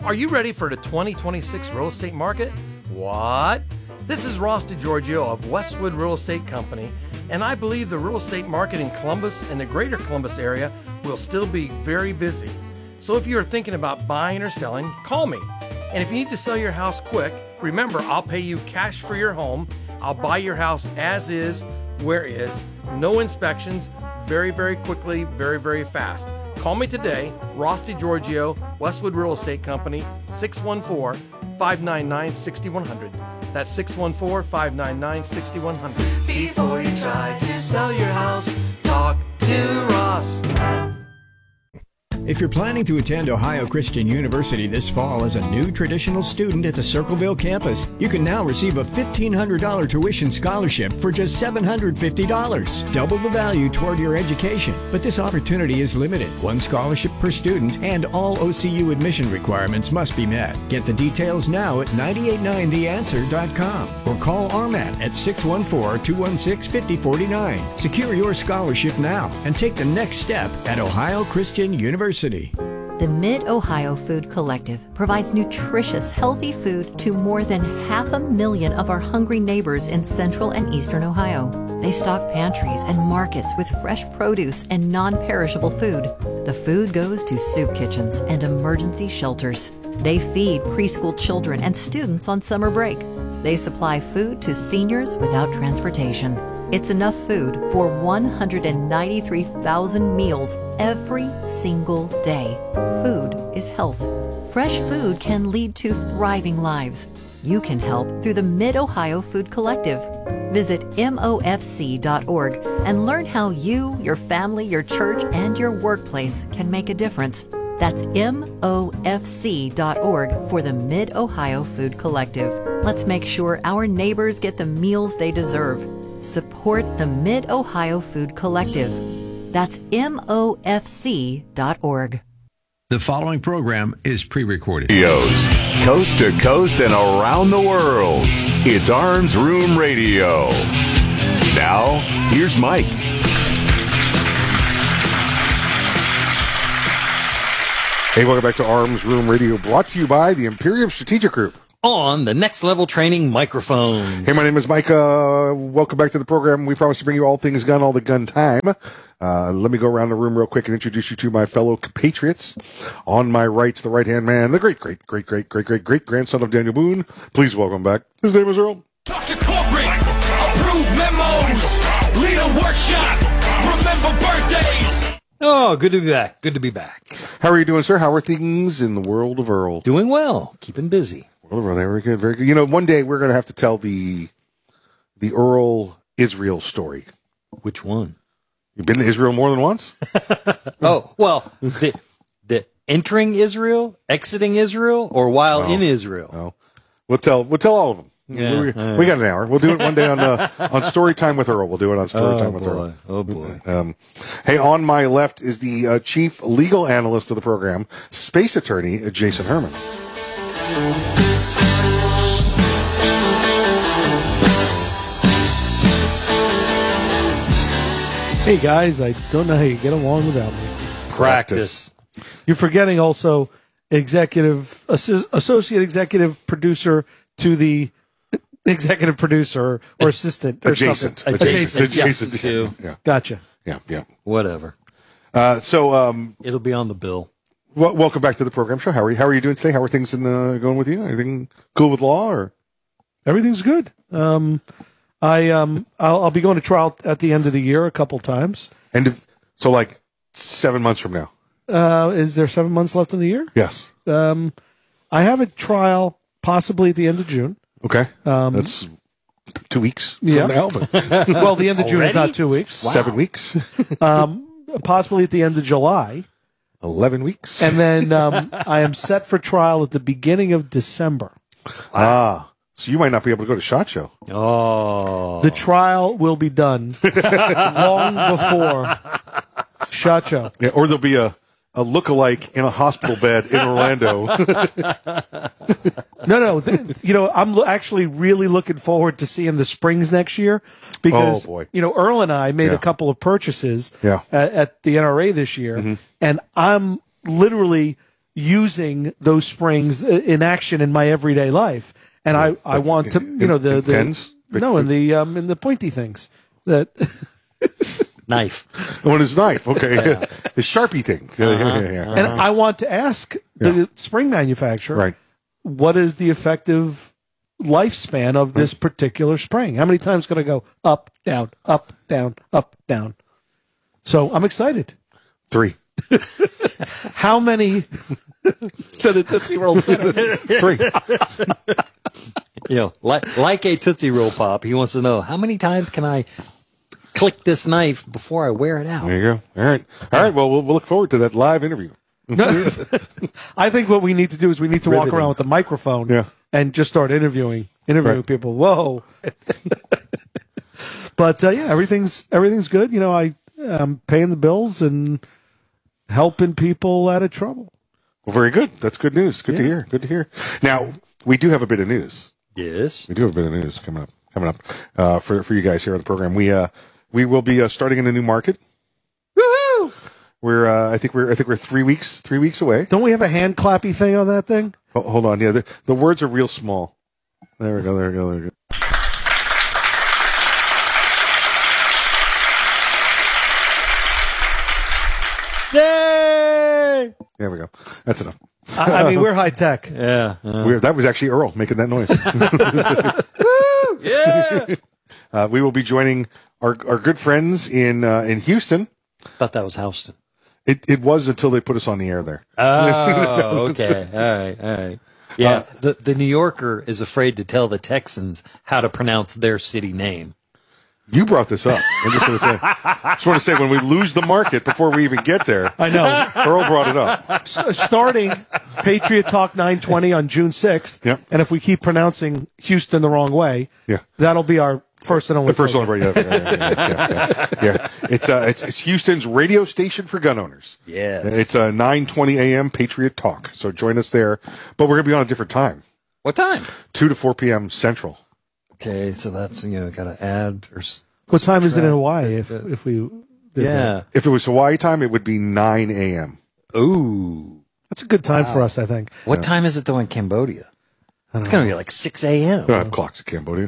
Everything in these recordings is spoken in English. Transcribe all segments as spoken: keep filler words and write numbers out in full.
Are you ready for the twenty twenty-six real estate market? What? This is Ross DiGiorgio of Westwood Real Estate Company, and I believe the real estate market in Columbus and the greater Columbus area will still be very busy. So if you are thinking about buying or selling, call me. And if you need to sell your house quick, remember, I'll pay you cash for your home. I'll buy your house as is, where is, no inspections, very, very quickly, very, very fast. Call me today, Ross DiGiorgio, Westwood Real Estate Company, six one four, five nine nine, six one zero zero. That's six one four, five nine nine, six one zero zero. Before you try to sell your house, talk to Ross. If you're planning to attend Ohio Christian University this fall as a new traditional student at the Circleville campus, you can now receive a fifteen hundred dollars tuition scholarship for just seven hundred fifty dollars. Double the value toward your education. But this opportunity is limited. One scholarship per student, and all O C U admission requirements must be met. Get the details now at nine eight nine the answer dot com or call R M A T at six one four, two one six, five zero four nine. Secure your scholarship now and take the next step at Ohio Christian University. The Mid-Ohio Food Collective provides nutritious, healthy food to more than half a million of our hungry neighbors in central and eastern Ohio. They stock pantries and markets with fresh produce and non-perishable food. The food goes to soup kitchens and emergency shelters. They feed preschool children and students on summer break. They supply food to seniors without transportation. It's enough food for one hundred ninety-three thousand meals every single day. Food is health. Fresh food can lead to thriving lives. You can help through the Mid-Ohio Food Collective. Visit M O F C dot org and learn how you, your family, your church, and your workplace can make a difference. That's M O F C dot org for the Mid-Ohio Food Collective. Let's make sure our neighbors get the meals they deserve. Support the Mid-Ohio Food Collective. That's M O F C dot org. The following program is pre-recorded. Coast to coast and around the world. It's Arms Room Radio. Now, here's Mike. Hey, welcome back to Arms Room Radio, brought to you by the Imperium Strategic Group. On the Next Level Training microphone. Hey, my name is Mike. Uh, welcome back to the program. We promise to bring you all things gun, all the gun time. Uh, let me go around the room real quick and introduce you to my fellow compatriots. On my right's the right-hand man, the great, great, great, great, great, great, great grandson of Daniel Boone. Please welcome back. His name is Earl. Doctor Corporate, approve memos, lead a workshop, remember birthdays. Oh, good to be back. Good to be back. How are you doing, sir? How are things in the world of Earl? Doing well. Keeping busy. Well, very good, very good. You know, one day we're going to have to tell the the Earl Israel story. Which one? You've been to Israel more than once? Oh, well, the, the entering Israel, exiting Israel, or while oh, in Israel? No. We'll tell we'll tell all of them. Yeah, we, uh, we got an hour. We'll do it one day on uh, on Story Time with Earl. We'll do it on Story oh Time with boy. Earl. Oh, boy. Um, hey, on my left is the uh, chief legal analyst of the program, space attorney Jason Herman. Hey guys, I don't know how you get along without me. Practice. You're forgetting also executive, asso- associate executive producer to the executive producer or assistant or adjacent. something. Adjacent. Adjacent. Adjacent. to. Yeah. Gotcha. Yeah. Yeah. Whatever. Uh, so, um, It'll be on the bill. w- welcome back to the program show. How are you? How are you doing today? How are things in the, going with you? Anything cool with law or? Everything's good. Um, I um, I'll, I'll be going to trial at the end of the year a couple times. And if, so, like seven months from now. Uh, is there seven months left in the year? Yes. Um, I have a trial possibly at the end of June. Okay. Um, That's two weeks from yeah. now. But Well, the end of June is Already? not two weeks. seven weeks. Um, possibly at the end of July. Eleven weeks. And then um, I am set for trial at the beginning of December. Ah. So you might not be able to go to SHOT Show. Oh. The trial will be done long before SHOT Show. Yeah, or there'll be a, a look-alike in a hospital bed in Orlando. No, no. Th- you know, I'm lo- actually really looking forward to seeing the Springs next year because, Oh, boy. you know, Earl and I made Yeah. a couple of purchases Yeah. at, at the N R A this year, Mhm. and I'm literally using those springs in action in my everyday life. And I, I want to, you know, the, the pens? no, in the, um, in the pointy things that Knife. On his knife. Okay. The Sharpie thing. Yeah, Uh-huh. yeah, yeah. and I want to ask the Yeah. spring manufacturer, Right. what is the effective lifespan of this particular spring? How many times can I go up, down, up, down, up, down? So I'm excited. Three. How many to the Tootsie Roll Center? Three. You know, like, like a Tootsie Roll Pop, he wants to know, how many times can I click this knife before I wear it out? There you go. All right. All right. Well, we'll, we'll look forward to that live interview. No, I think what we need to do is we need to walk Riveting. around with a microphone Yeah. and just start interviewing, interviewing Right. people. Whoa! But uh, yeah, everything's everything's good. You know, I am paying the bills and helping people out of trouble. Well, very good. That's good news. Good to Yeah. hear. Good to hear. Now, we do have a bit of news. Yes. We do have a bit of news coming up. Coming up uh, for for you guys here on the program. We uh we will be uh, starting in a new market. Woohoo! We're uh, I think we're I think we're three weeks three weeks away. Don't we have a hand clappy thing on that thing? Oh, hold on. Yeah, the, the words are real small. There we go. There we go. There we go. Yay! There we go. That's enough. I, I mean, we're high tech. Yeah. uh, We're, that was actually Earl making that noise. yeah. Uh, we will be joining our our good friends in uh, in Houston. Thought that was Houston. It it was until they put us on the air there. Oh, okay. All right. All right. Yeah. the, the New Yorker is afraid to tell the Texans how to pronounce their city name. You brought this up. I just want to say, just want to say when we lose the market before we even get there. I know. Earl brought it up. S- starting Patriot Talk nine twenty on June sixth. Yep. And if we keep pronouncing Houston the wrong way, Yeah. that'll be our first and only. The first one, program. right? Yeah, yeah, yeah, yeah, yeah. Yeah. It's uh, it's it's Houston's radio station for gun owners. Yes. It's uh, nine twenty a.m. Patriot Talk. So join us there. But we're gonna be on a different time, What time? two to four p.m. Central. Okay, so that's, you know, got to add or. s- What time is it in Hawaii? If if we did Yeah. that? If it was Hawaii time, it would be nine a.m. Ooh. That's a good time for us, I think. What time is it though in Cambodia? It's going to be like six a.m. They don't have clocks in Cambodia.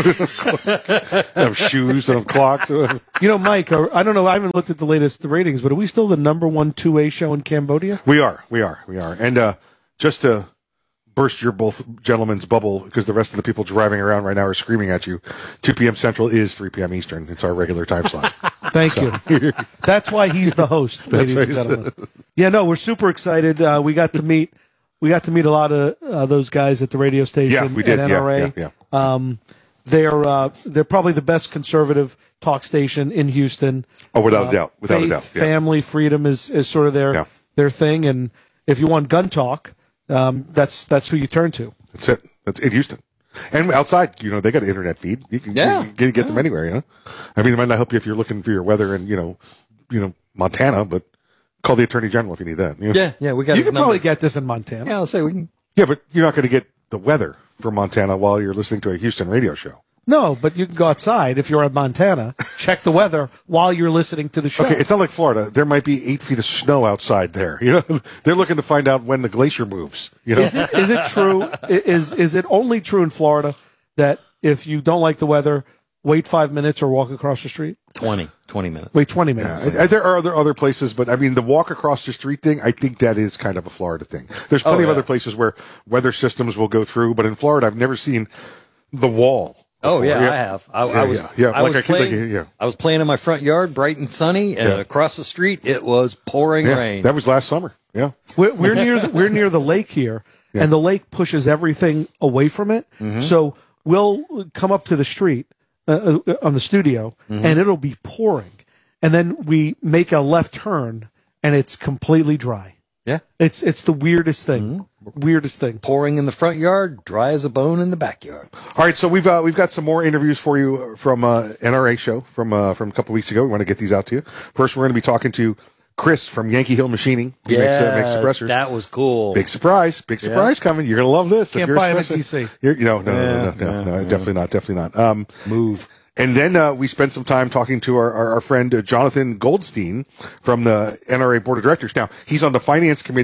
They have shoes. They don't have clocks. You know, Mike, or, I don't know. I haven't looked at the latest ratings, but are we still the number one two A show in Cambodia? We are. We are. We are. And uh, just to burst your both gentlemen's bubble, because the rest of the people driving around right now are screaming at you, two p.m. Central is three p.m. Eastern. It's our regular time slot. Thank you. That's why he's the host, ladies right. and gentlemen. Yeah, no, we're super excited. Uh, we got to meet. We got to meet a lot of uh, those guys at the radio station. Yeah, we did. At Yeah, N R A. yeah, yeah. Um, they're uh, they're probably the best conservative talk station in Houston. Oh, without Uh, a doubt. Without faith, a doubt. Yeah. family, freedom is, is sort of their Yeah. their thing. And if you want gun talk, um, that's that's who you turn to. That's it. That's in Houston. And outside, you know, they got an internet feed. You can, Yeah. you can get, get them anywhere, you know? I mean, it might not help you if you're looking for your weather in, you know, you know, Montana, but call the Attorney General if you need that. You know? Yeah, yeah, we got You his can number. probably get this in Montana. Yeah, I'll say we can. Yeah, but you're not going to get the weather for Montana while you're listening to a Houston radio show. No, but you can go outside if you're in Montana, check the weather while you're listening to the show. Okay, it's not like Florida. There might be eight feet of snow outside there. You know, they're looking to find out when the glacier moves. You know, Is it is it true? i- Is is it only true in Florida that if you don't like the weather, wait five minutes or walk across the street? twenty, twenty minutes. Wait twenty minutes. Uh, there are other other places, but I mean, the walk across the street thing, I think that is kind of a Florida thing. There's plenty of yeah. other places where weather systems will go through, but in Florida, I've never seen the wall. Oh before. yeah, I have. I, Yeah, I was, yeah, yeah. I Like was I keep playing. thinking, yeah. I was playing in my front yard, bright and sunny, and Yeah. across the street it was pouring Yeah, rain. that was last summer. Yeah. We're, we're near the, we're near the lake here, and the lake pushes everything away from it. Mm-hmm. So we'll come up to the street uh, uh, on the studio, Mm-hmm. and it'll be pouring, and then we make a left turn, and it's completely dry. yeah, It's it's the weirdest thing. Mm-hmm. Weirdest thing. pouring in the front yard, dry as a bone in the backyard. All right, so we've uh, we've got some more interviews for you from uh, N R A show from uh, from a couple weeks ago. We want to get these out to you. First, we're going to be talking to Chris from Yankee Hill Machining. He makes, uh, makes suppressors. that was cool. Big surprise! Big surprise coming. You're going to love this. If Can't you're a buy 'em at suppressor- T C. You're, you know, no, no, no, no, no, no, definitely not, definitely not. Um, Move. And then uh, we spent some time talking to our, our, our friend uh, Jonathan Goldstein from the N R A Board of Directors. Now, he's on the Finance Committee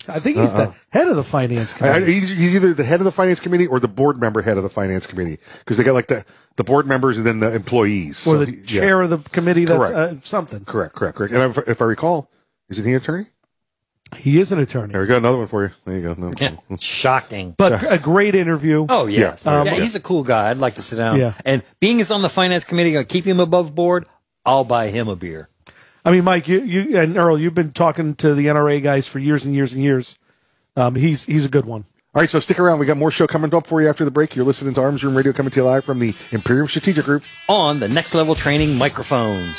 I think he's Uh-uh. the head of the finance I- I- committee. he's, he's either the head of the finance committee or the board member head of the finance committee because they got like the, the board members and then the employees. or So the he- yeah. chair of the committee that's Correct. uh, something. Correct, correct, correct. And if, if I recall, isn't he an attorney? He is an attorney. There we go. Another one for you. There you go. No. Yeah. Shocking. But a great interview. Oh, yes. Yeah. Um, yeah, he's a cool guy. I'd like to sit down. Yeah. And being he's on the finance committee, going to keep him above board, I'll buy him a beer. I mean, Mike, you, you and Earl, you've been talking to the N R A guys for years and years and years. Um, he's he's a good one. All right, so stick around. We got more show coming up for you after the break. You're listening to Arms Room Radio coming to you live from the Imperium Strategic Group. On the Next Level Training microphones.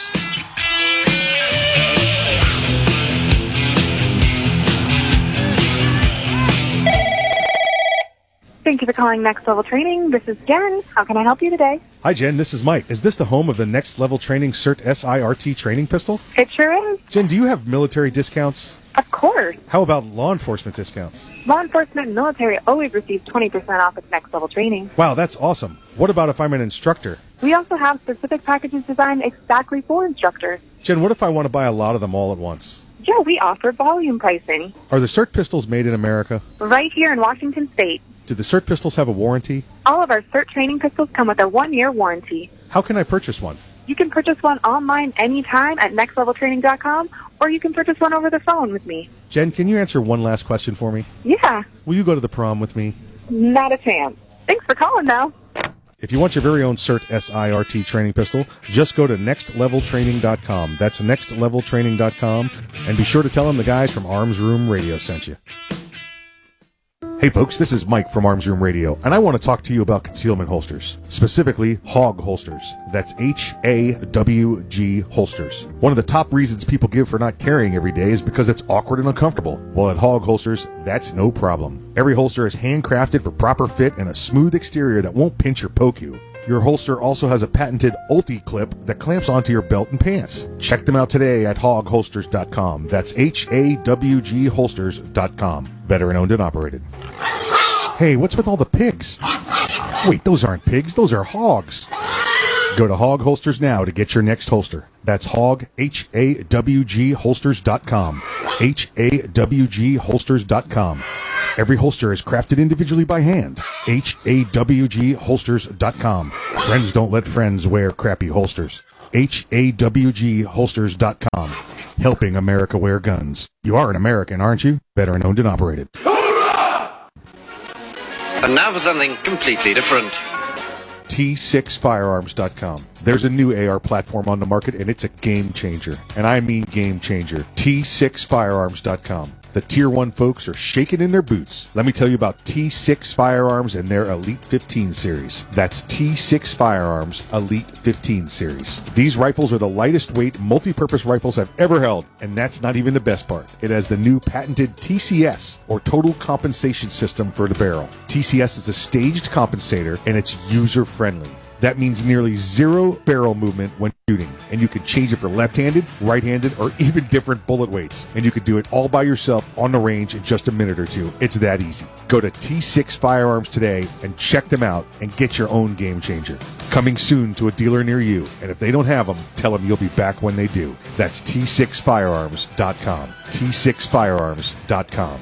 Thank you for calling Next Level Training. This is Jen. How can I help you today? Hi, Jen. This is Mike. Is this the home of the Next Level Training CERT S I R T training pistol? It sure is. Jen, do you have military discounts? Of course. How about law enforcement discounts? Law enforcement and military always receive twenty percent off at Next Level Training. Wow, that's awesome. What about if I'm an instructor? We also have specific packages designed exactly for instructors. Jen, what if I want to buy a lot of them all at once? Yeah, we offer volume pricing. Are the CERT pistols made in America? Right here in Washington State. Do the CERT pistols have a warranty? All of our CERT training pistols come with a one-year warranty. How can I purchase one? You can purchase one online anytime at next level training dot com, or you can purchase one over the phone with me. Jen, can you answer one last question for me? Yeah, Will you go to the prom with me? not a chance. Thanks for calling, though. If you want your very own CERT S I R T training pistol, just go to next level training dot com. That's next level training dot com. And be sure to tell them the guys from Arms Room Radio sent you. Hey folks, this is Mike from Arms Room Radio, and I want to talk to you about concealment holsters, specifically Hog holsters. That's H A W G holsters. One of the top reasons people give for not carrying every day is because it's awkward and uncomfortable. Well, at Hog holsters, that's no problem. Every holster is handcrafted for proper fit and a smooth exterior that won't pinch or poke you. Your holster also has a patented Ulti clip that clamps onto your belt and pants. Check them out today at hog holsters dot com. That's H A W G holsters dot com. Veteran owned and operated. Hey, what's with all the pigs? Wait, those aren't pigs, those are hogs. Go to Hog Holsters now to get your next holster. That's hog, H A W G holsters dot com. H A W G holsters dot com. Every holster is crafted individually by hand. H A W G holsters dot com. Friends don't let friends wear crappy holsters. H A W G holsters dot com. Helping America wear guns. You are an American, aren't you? Veteran owned and operated. And now for something completely different. T six firearms dot com. There's a new A R platform on the market, and it's a game changer. And I mean game changer. T six firearms dot com. The Tier one folks are shaking in their boots. Let me tell you about T six Firearms and their Elite fifteen series. That's T six Firearms Elite fifteen series. These rifles are the lightest weight multi-purpose rifles I've ever held, and that's not even the best part. It has the new patented T C S, or Total Compensation System, for the barrel. T C S is a staged compensator, and it's user-friendly. That means nearly zero barrel movement when shooting, and you can change it for left-handed, right-handed, or even different bullet weights. And you can do it all by yourself on the range in just a minute or two. It's that easy. Go to T six Firearms today and check them out and get your own game changer. Coming soon to a dealer near you, and if they don't have them, tell them you'll be back when they do. That's T six firearms dot com. T six firearms dot com.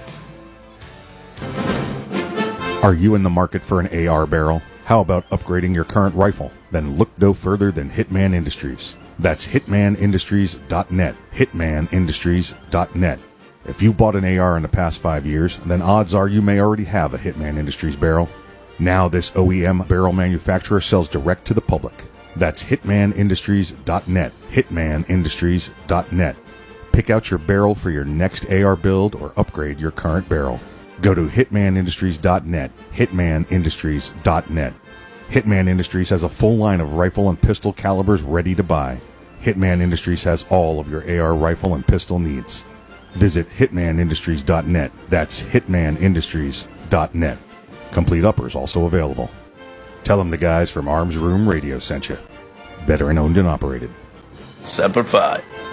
Are you in the market for an A R barrel? How about upgrading your current rifle? Then look no further than Hitman Industries. That's hitman industries dot net. hitman industries dot net. If you bought an A R in the past five years, then odds are you may already have a Hitman Industries barrel. Now this O E M barrel manufacturer sells direct to the public. That's hitman industries dot net. hitman industries dot net. Pick out your barrel for your next A R build or upgrade your current barrel. Go to hitman industries dot net. hitman industries dot net. Hitman Industries has a full line of rifle and pistol calibers ready to buy. Hitman Industries has all of your A R rifle and pistol needs. Visit hitman industries dot net. That's hitman industries dot net. Complete uppers also available. Tell them the guys from Arms Room Radio sent you. Veteran owned and operated. Semper Fi.